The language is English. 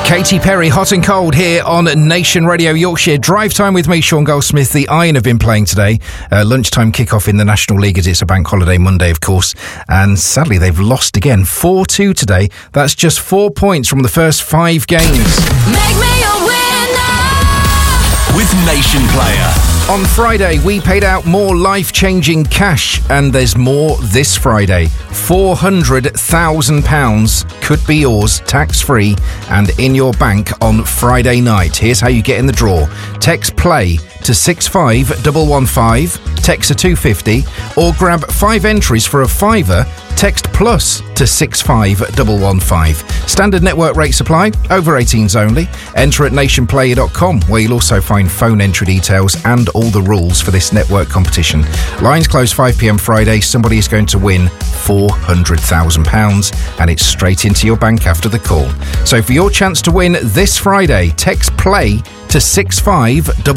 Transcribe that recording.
Katy Perry, Hot and Cold, here on Nation Radio Yorkshire. Drive time with me, Sean Goldsmith. The Iron have been playing today. Lunchtime kickoff in the National League, as it's a bank holiday Monday, of course. And sadly, they've lost again. 4-2 today. That's just 4 points from the first 5 games. Make me a winner with Nation Player. On Friday, we paid out more life-changing cash, and there's more this Friday. £400,000 could be yours, tax-free, and in your bank on Friday night. Here's how you get in the draw. Text PLAY to 65115, text to 250, or grab 5 entries for a £5. Text PLUS to 65115. Standard network rate supply, over 18s only. Enter at nationplayer.com, where you'll also find phone entry details and all the rules for this network competition. Lines close 5 p.m. Friday. Somebody is going to win £400,000, and it's straight into your bank after the call. So for your chance to win this Friday, text PLAY to 65115.